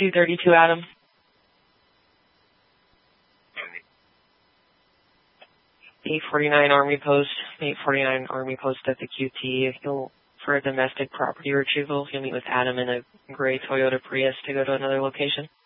232 Adam. 849 Army Post. 849 Army Post at the QT. For a domestic property retrieval, you'll meet with Adam in a gray Toyota Prius to go to another location.